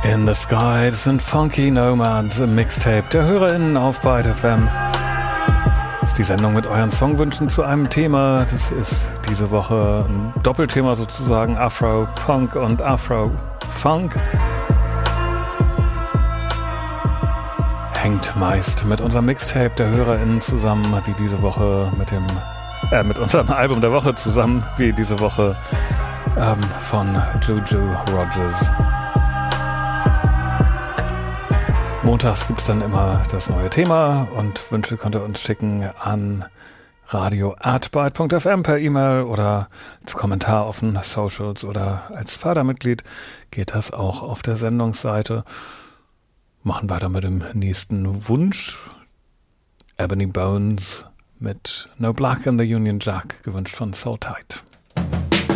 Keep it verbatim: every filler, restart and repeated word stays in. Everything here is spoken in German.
In the Sky, das sind Funky Nomads im Mixtape der HörerInnen auf Byte F M. Das ist die Sendung mit euren Songwünschen zu einem Thema. Das ist diese Woche ein Doppelthema sozusagen, Afro-Punk und Afro-Funk. Hängt meist mit unserem Mixtape der HörerInnen zusammen, wie diese Woche mit dem, äh, mit unserem Album der Woche zusammen, wie diese Woche ähm, von Juju Rogers. Montags gibt es dann immer das neue Thema und Wünsche könnt ihr uns schicken an radio at byte punkt f m per E-Mail oder als Kommentar auf den Socials oder als Fördermitglied geht das auch auf der Sendungsseite. Machen weiter mit dem nächsten Wunsch. Ebony Bones mit No Black in the Union Jack, gewünscht von Soul Tide.